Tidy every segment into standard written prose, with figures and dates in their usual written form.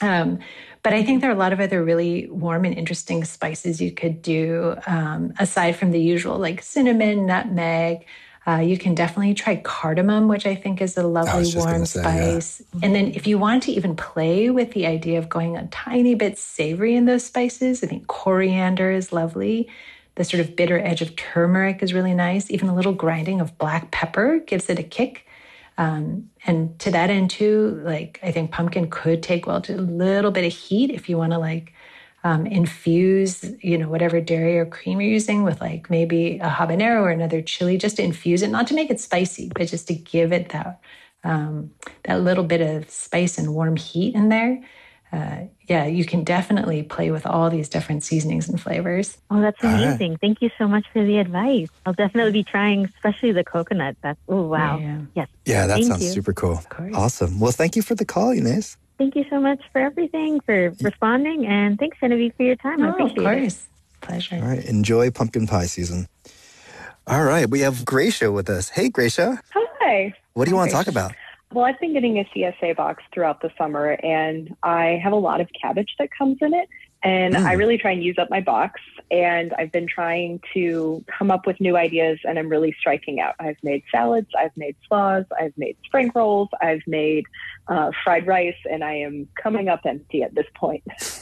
But I think there are a lot of other really warm and interesting spices you could do aside from the usual, like cinnamon, nutmeg. You can definitely try cardamom, which I think is a lovely warm spice. And then if you want to even play with the idea of going a tiny bit savory in those spices, I think coriander is lovely. The sort of bitter edge of turmeric is really nice. Even a little grinding of black pepper gives it a kick. And to that end too, like I think pumpkin could take well to a little bit of heat if you want to infuse, whatever dairy or cream you're using with like maybe a habanero or another chili, just to infuse it, not to make it spicy, but just to give it that little bit of spice and warm heat in there. You can definitely play with all these different seasonings and flavors. Oh, that's amazing. Right. Thank you so much for the advice. I'll definitely be trying, especially the coconut. Wow. Yeah. Yes. Yeah, that sounds super cool. Awesome. Well, thank you for the call, Inés. Thank you so much for everything, for responding, and thanks, Genevieve, for your time. I appreciate it. Of course. Pleasure. All right. Enjoy pumpkin pie season. All right. We have Gracia with us. Hey, Gracia. Hi. What do you want to talk about? Well, I've been getting a CSA box throughout the summer, and I have a lot of cabbage that comes in it. And I really try and use up my box. And I've been trying to come up with new ideas, and I'm really striking out. I've made salads, I've made slaws, I've made spring rolls, I've made fried rice, and I am coming up empty at this point.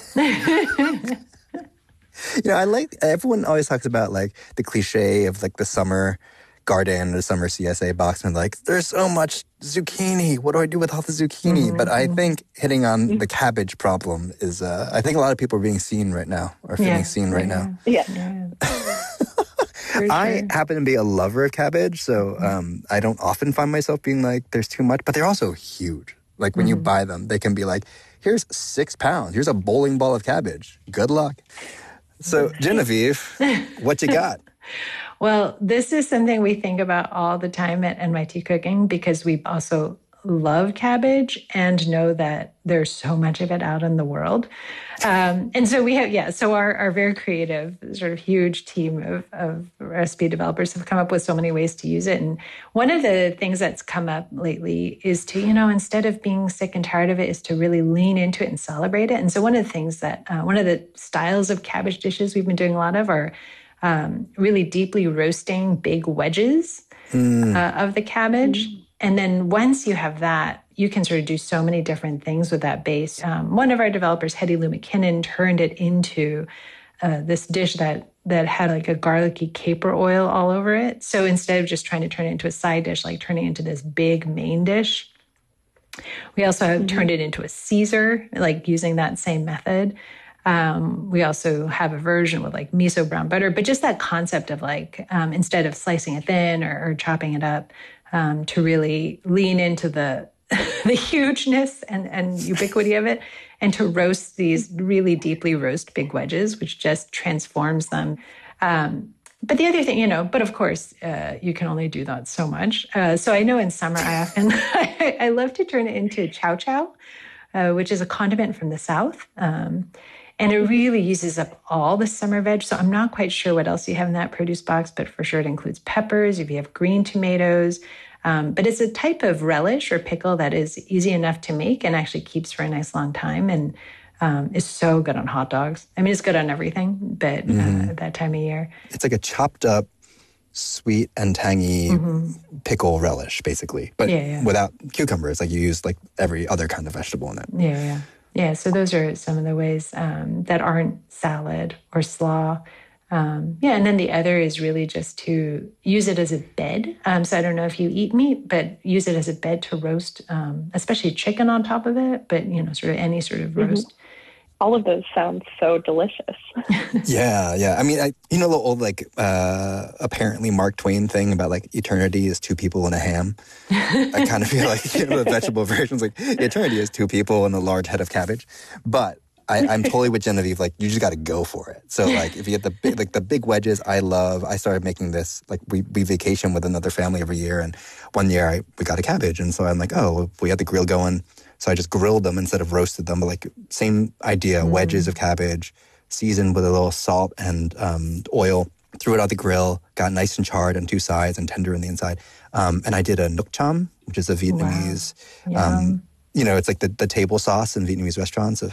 I like, everyone always talks about like the cliche of like the summer garden, the summer CSA box, and like, there's so much zucchini. What do I do with all the zucchini? Mm-hmm. But I think hitting on the cabbage problem is, I think a lot of people are being seen right now, or feeling seen right now. Yeah. I happen to be a lover of cabbage, so I don't often find myself being like, there's too much, but they're also huge. Like when you buy them, they can be like, here's 6 pounds. Here's a bowling ball of cabbage. Good luck. So Genevieve, what you got? Well, this is something we think about all the time at NYT Cooking, because we also love cabbage and know that there's so much of it out in the world. And so we have, so our very creative, sort of huge team of recipe developers have come up with so many ways to use it. And one of the things that's come up lately is to, instead of being sick and tired of it, is to really lean into it and celebrate it. And so one of the things that, one of the styles of cabbage dishes we've been doing a lot of are really deeply roasting big wedges of the cabbage. And then once you have that, you can sort of do so many different things with that base. One of our developers, Hedy Lou McKinnon, turned it into this dish that had like a garlicky caper oil all over it. So instead of just trying to turn it into a side dish, like turning it into this big main dish, we also have turned it into a Caesar, like using that same method. We also have a version with like miso brown butter, but just that concept of like, instead of slicing it thin or chopping it up, to really lean into the hugeness and ubiquity of it, and to roast these really deeply roast big wedges, which just transforms them. But the other thing, but of course, you can only do that so much. So I know in summer, I often, I love to turn it into chow chow, which is a condiment from the South. And it really uses up all the summer veg. So I'm not quite sure what else you have in that produce box, but for sure it includes peppers, if you have green tomatoes. But it's a type of relish or pickle that is easy enough to make and actually keeps for a nice long time, and is so good on hot dogs. I mean, it's good on everything, but at that time of year. It's like a chopped up, sweet and tangy pickle relish, basically. But without cucumbers, like you use like every other kind of vegetable in it. Yeah, so those are some of the ways that aren't salad or slaw. And then the other is really just to use it as a bed. So I don't know if you eat meat, but use it as a bed to roast, especially chicken on top of it, but, sort of any sort of roast. All of those sound so delicious. Yeah. I mean, the old, like, apparently Mark Twain thing about, like, eternity is 2 people and a ham. I kind of feel like, the vegetable version's like, eternity is 2 people and a large head of cabbage. But I'm totally with Genevieve. Like, you just got to go for it. So, like, if you get the big wedges, I started making this. Like, we vacation with another family every year. And one year we got a cabbage. And so I'm like, we had the grill going. So I just grilled them instead of roasted them. But, like, same idea, wedges of cabbage, seasoned with a little salt and oil. Threw it on the grill, got nice and charred on 2 sides and tender on the inside. And I did a nuoc cham, which is a Vietnamese... it's like the table sauce in Vietnamese restaurants.